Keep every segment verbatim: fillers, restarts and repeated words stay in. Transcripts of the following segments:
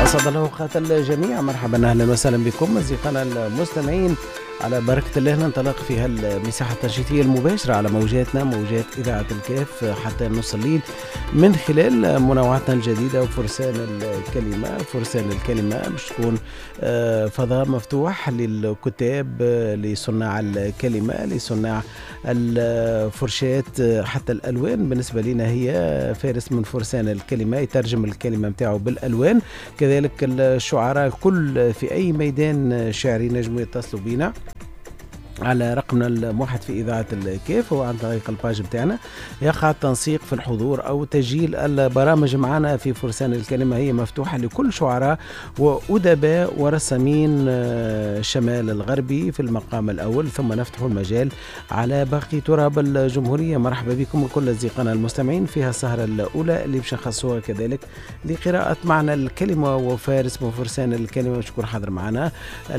أسعد الله أوقات الجميع. مرحبا أهلا وسهلا بكم أصدقائنا المستمعين على بركة الله. ننطلق في هالمساحة التنشيطية المباشرة على موجاتنا، موجات إذاعة الكاف، حتى نص الليل من خلال منوعاتنا الجديدة وفرسان الكلمة. فرسان الكلمة باش تكون فضاء مفتوح للكتاب، لصناع الكلمة، لصناع الفرشات، حتى الألوان بالنسبة لنا هي فارس من فرسان الكلمة، يترجم الكلمة متاعه بالألوان. كذلك الشعراء كل في أي ميدان شعري نجموا يتصلوا بنا على رقمنا الموحد في إذاعة الكيف وعن طريق الباج بتاعنا. يقع التنسيق في الحضور أو تسجيل البرامج معنا في فرسان الكلمة، هي مفتوحة لكل شعراء وأدباء ورسامين الشمال الغربي في المقام الأول، ثم نفتح المجال على باقي تراب الجمهورية. مرحبا بكم كل أصدقائنا المستمعين في السهرة الأولى اللي باش نخصوها كذلك لقراءة معنى الكلمة وفارس من فرسان الكلمة. مشكور حاضر معنا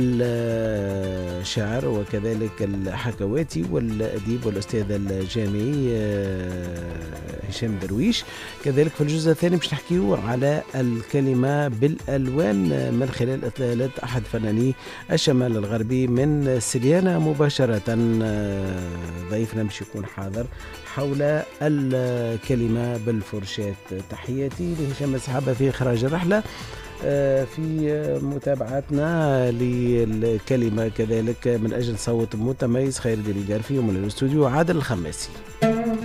الشاعر وكذلك الحكواتي والأديب والأستاذ الجامعي هشام درويش. كذلك في الجزء الثاني باش نحكيو على الكلمة بالألوان من خلال إطلالة أحد فناني الشمال الغربي من سليانة مباشرة. ضيفنا باش يكون حاضر حول الكلمة بالفرشاة. تحياتي لهشام السحابة في إخراج الرحلة، في متابعتنا للكلمة كذلك من أجل صوت متميز خير الدين الجارفي، ومن الاستوديو عادل الخماسي.